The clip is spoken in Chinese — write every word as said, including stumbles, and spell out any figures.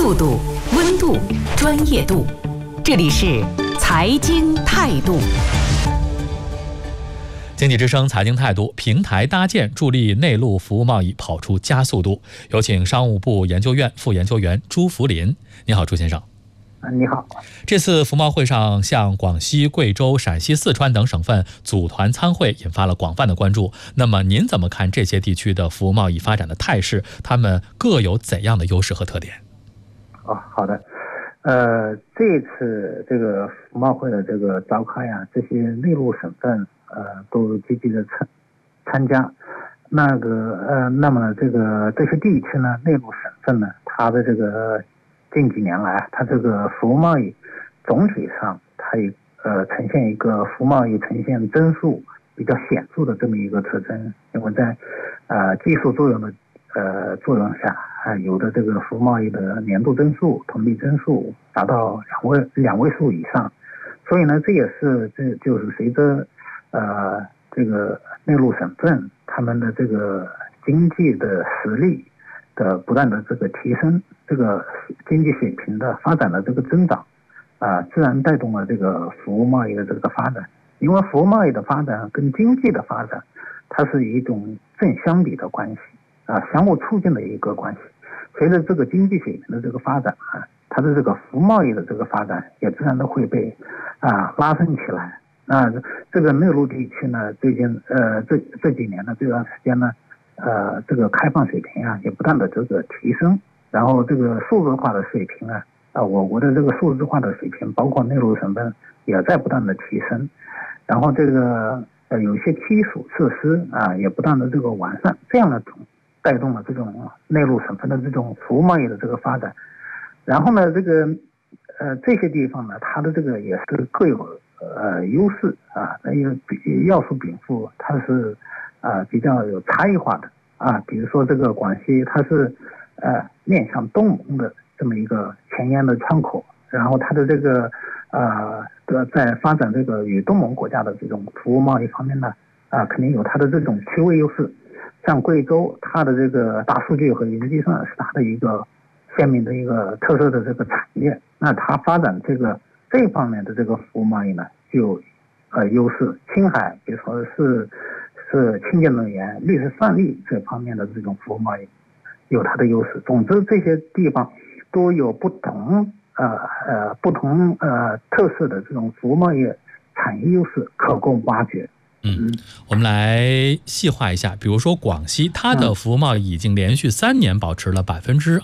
速度、温度、专业度，这里是财经态度。经济之声财经态度，平台搭建助力内陆服务贸易跑出加速度。有请商务部研究院副研究员朱福林。你好，朱先生。 你好。 这次服贸会上，向广西、贵州、陕西、四川等省份组团参会，引发了广泛的关注。那么您怎么看这些地区的服务贸易发展的态势？他们各有怎样的优势和特点？ 哦，好的。呃，这次这个服贸会的这个召开呀，这些内陆省份呃都积极的参参加。那个呃，那么呢，这个这些地区呢，内陆省份呢，它的这个近几年来，它这个服务贸易总体上，它也呃呈现一个服务贸易呈现增速比较显著的这么一个特征。因为在呃技术作用的呃作用下，啊、呃、有的这个服务贸易的年度增速、同比增速达到两位两位数以上。所以呢，这也是这就是随着呃这个内陆省份他们的这个经济的实力的不断的这个提升，这个经济水平的发展的这个增长，啊、呃，自然带动了这个服务贸易的这个发展。因为服务贸易的发展跟经济的发展，它是一种正相比的关系，啊、呃，相互促进的一个关系。随着这个经济水平的这个发展啊，它的这个服务贸易的这个发展也自然的会被啊、呃、拉升起来。那这个内陆地区呢，最近呃这这几年的这段时间呢，呃，这个开放水平啊，也不断的这个提升，然后这个数字化的水平啊，啊、呃，我国的这个数字化的水平，包括内陆省份也在不断的提升，然后这个呃有一些基础设施啊，也不断的这个完善，这样的带动了这种内陆省份的这种服务贸易的这个发展。然后呢，这个呃这些地方呢，它的这个也是各有呃优势啊，那个要素禀赋它是啊、呃、比较有差异化的啊，比如说这个广西，它是呃面向东盟的这么一个前沿的窗口，然后它的这个呃在发展这个与东盟国家的这种服务贸易方面呢，啊、呃、肯定有它的这种区位优势。像贵州，它的这个大数据和云计算是它的一个鲜明的一个特色的这个产业，那它发展这个这方面的这个服务贸易呢，就有呃优势。青海，比如说是是清洁能源、绿色算力这方面的这种服务贸易有它的优势。总之，这些地方都有不同呃呃不同呃特色的这种服务贸易产业优势可供挖掘。 嗯，我们来细化一下，比如说广西，它的服务贸易已经连续三年保持了百分之